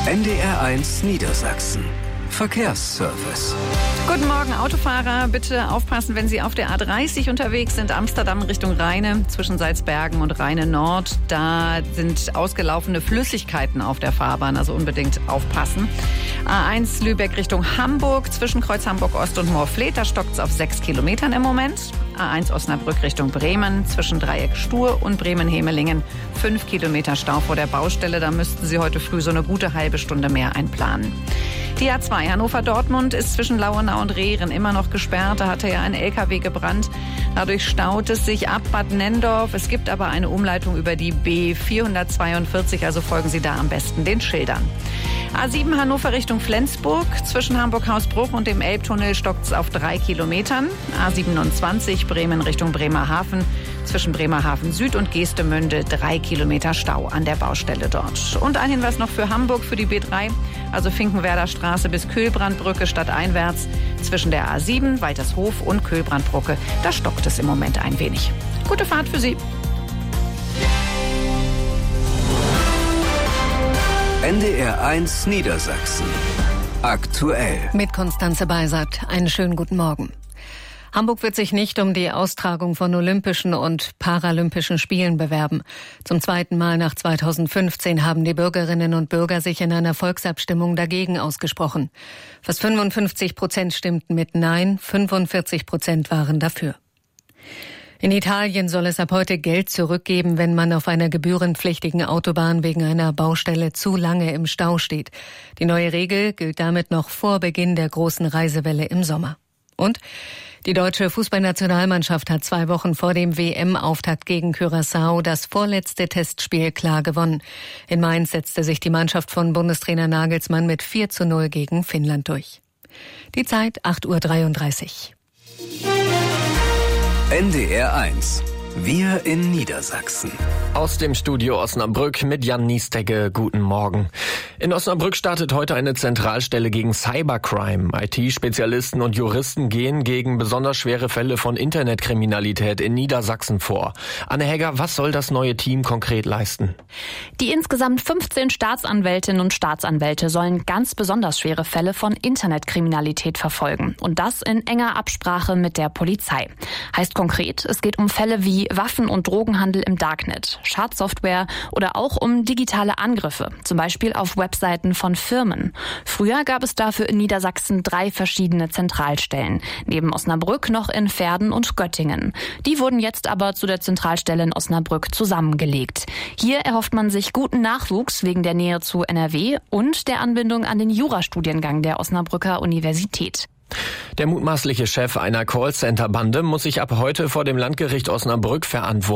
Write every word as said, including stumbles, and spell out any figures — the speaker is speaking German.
N D R eins Niedersachsen. Verkehrsservice. Guten Morgen, Autofahrer. Bitte aufpassen, wenn Sie auf der A dreißig unterwegs sind, Amsterdam Richtung Rheine, zwischen Salzbergen und Rheine Nord. Da sind ausgelaufene Flüssigkeiten auf der Fahrbahn, also unbedingt aufpassen. A eins Lübeck Richtung Hamburg, zwischen Kreuz Hamburg Ost und Moorfleet, da stockt es auf sechs Kilometern im Moment. A eins Osnabrück Richtung Bremen, zwischen Dreieck Stur und Bremen-Hemelingen, fünf Kilometer Stau vor der Baustelle. Da müssten Sie heute früh so eine gute halbe Stunde mehr einplanen. Die A zwei Hannover-Dortmund ist zwischen Lauenau und Rehren immer noch gesperrt. Da hatte ja ein L K W gebrannt. Dadurch staut es sich ab Bad Nennendorf. Es gibt aber eine Umleitung über die B vierhundertzweiundvierzig, also folgen Sie da am besten den Schildern. A sieben Hannover Richtung Flensburg. Zwischen Hamburg-Hausbruch und dem Elbtunnel stockt es auf drei Kilometern. A siebenundzwanzig Bremen Richtung Bremerhaven. Zwischen Bremerhaven Süd und Geestemünde drei Kilometer Stau an der Baustelle dort. Und ein Hinweis noch für Hamburg, für die B drei, also Finkenwerder Straße bis Kühlbrandbrücke stadteinwärts. Zwischen der A sieben, Waltershof und Kühlbrandbrücke, da stockt es im Moment ein wenig. Gute Fahrt für Sie. N D R eins Niedersachsen. Aktuell. Mit Konstanze Beisert. Einen schönen guten Morgen. Hamburg wird sich nicht um die Austragung von Olympischen und Paralympischen Spielen bewerben. Zum zweiten Mal nach zweitausendfünfzehn haben die Bürgerinnen und Bürger sich in einer Volksabstimmung dagegen ausgesprochen. Fast fünfundfünfzig Prozent stimmten mit Nein, fünfundvierzig Prozent waren dafür. In Italien soll es ab heute Geld zurückgeben, wenn man auf einer gebührenpflichtigen Autobahn wegen einer Baustelle zu lange im Stau steht. Die neue Regel gilt damit noch vor Beginn der großen Reisewelle im Sommer. Und die deutsche Fußballnationalmannschaft hat zwei Wochen vor dem W M-Auftakt gegen Curaçao das vorletzte Testspiel klar gewonnen. In Mainz setzte sich die Mannschaft von Bundestrainer Nagelsmann mit vier zu null gegen Finnland durch. Die Zeit acht Uhr dreiunddreißig. N D R eins. Wir in Niedersachsen. Aus dem Studio Osnabrück mit Jan Niestegge. Guten Morgen. In Osnabrück startet heute eine Zentralstelle gegen Cybercrime. I T-Spezialisten und Juristen gehen gegen besonders schwere Fälle von Internetkriminalität in Niedersachsen vor. Anne Hegger, was soll das neue Team konkret leisten? Die insgesamt fünfzehn Staatsanwältinnen und Staatsanwälte sollen ganz besonders schwere Fälle von Internetkriminalität verfolgen. Und das in enger Absprache mit der Polizei. Heißt konkret, es geht um Fälle wie Waffen- und Drogenhandel im Darknet, Schadsoftware oder auch um digitale Angriffe, zum Beispiel auf Webseiten von Firmen. Früher gab es dafür in Niedersachsen drei verschiedene Zentralstellen, neben Osnabrück noch in Verden und Göttingen. Die wurden jetzt aber zu der Zentralstelle in Osnabrück zusammengelegt. Hier erhofft man sich guten Nachwuchs wegen der Nähe zu N R W und der Anbindung an den Jurastudiengang der Osnabrücker Universität. Der mutmaßliche Chef einer Callcenter-Bande muss sich ab heute vor dem Landgericht Osnabrück verantworten.